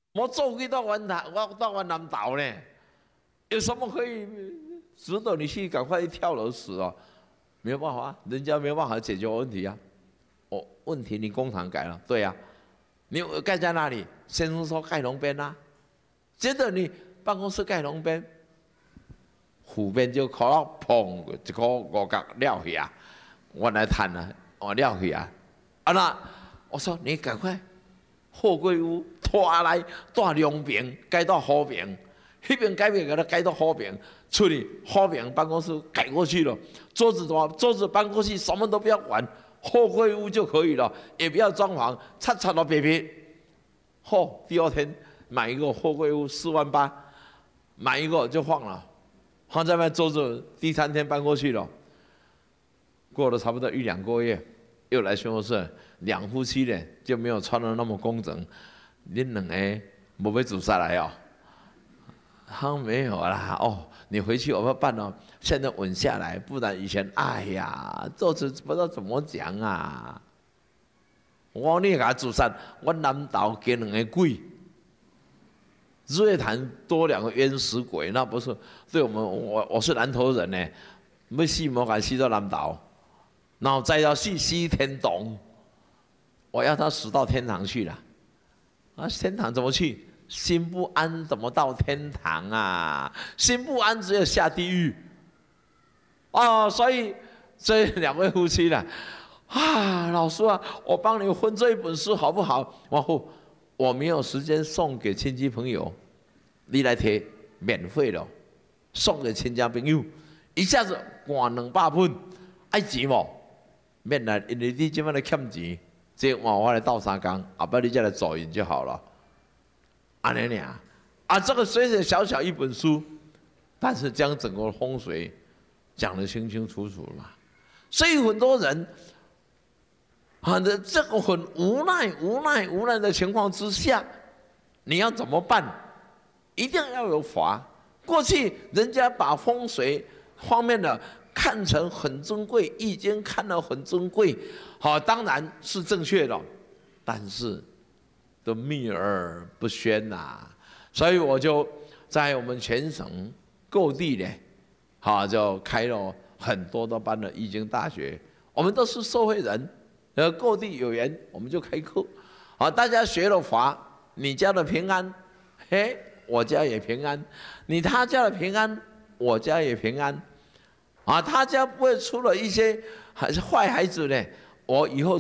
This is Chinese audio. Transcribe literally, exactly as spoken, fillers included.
我走去到湾台，我到湾南岛呢，有什么可以值得你去赶快跳楼死哦？没有办法，人家没有办法解决问题啊。哦，问题你工厂改了，对呀、啊，你盖在哪里？先生说盖龙边啊，接着你办公室盖龙边，湖边就可能砰一个五角撂去啊，我来谈啊，我撂去啊，啊那我说你赶快货柜屋拖来到两边改到好边，那边改变给它改到好边，处理好边办公室改过去了，桌子的话桌子搬过去，什么都不要管，货柜屋就可以了，也不要装潢，擦擦到别别。后第二天买一个货柜屋四万八，买一个就放了，放在那桌子，第三天搬过去了。过了差不多一两个月，又来宣教室，两夫妻呢就没有穿的那么工整，你两个没被煮下来哦。他没有啦，哦，你回去我要办哦，现在稳下来，不然以前，哎呀，做事不知道怎么讲啊。我你给他煮散，我南岛给两个鬼，日月潭多两个冤死鬼，那不是对我们，我我是南投人呢，没死没敢死到南岛，然后再要去西天洞，我要他死到天堂去了，啊，天堂怎么去？心不安怎么到天堂啊？心不安只有下地狱，哦，所以这两位夫妻呢？啊，老师啊，我帮你分这一本书好不好？然后我没有时间送给亲戚朋友，你来提，免费的，送给亲家朋友，一下子换两百本，爱钱无？免来，因为你今晚来欠钱，这换我来倒三工，后摆你再来走人就好了。安尼俩，啊，这个虽然小小一本书，但是将整个风水讲得清清楚楚嘛。所以很多人。啊，这个很无奈、无奈、无奈的情况之下，你要怎么办？一定要有法。过去人家把风水方面的看成很珍贵，易经看得很珍贵，好，当然是正确的，但是都秘而不宣呐、啊。所以我就在我们全省各地呢，好，就开了很多的班的易经大学，我们都是社会人。呃，各地有缘，我们就开课，啊，大家学了法，你家的平安，嘿，我家也平安；你他家的平安，我家也平安，啊，他家不会出了一些还是坏孩子呢，我以后。